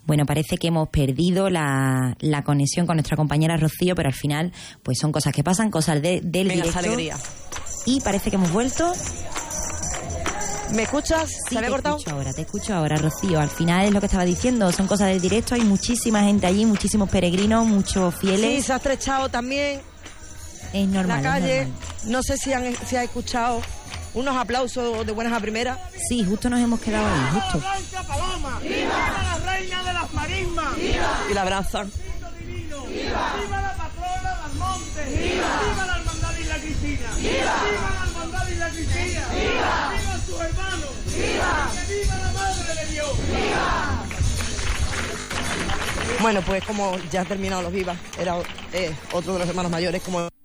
bueno, parece que hemos perdido la conexión con nuestra compañera Rocío, pero al final pues son cosas que pasan, cosas del directo. Alegría. Y parece que hemos vuelto. ¿Me escuchas? Sí, ¿Se había cortado? Te escucho ahora, Rocío. Al final es lo que estaba diciendo, son cosas del directo, hay muchísima gente allí, muchísimos peregrinos, muchos fieles. Sí, se ha estrechado también. Es normal. La calle, es normal. no sé si ha escuchado unos aplausos de buenas a primeras. Sí, justo nos hemos quedado ahí, justo. ¡Blanca Paloma! ¡Viva la reina de las marismas! ¡Viva! Y la abrazan. ¡Viva! ¡Viva la patrona de los montes! ¡Viva! ¡Viva la hermandad de Isla Cristina! ¡Viva! ¡Viva la hermandad de Isla Cristina! ¡Viva! ¡Viva sus hermanos! ¡Viva! ¡Que viva la Madre de Dios! ¡Viva! Bueno, pues como ya ha terminado los vivas, era otro de los hermanos mayores, como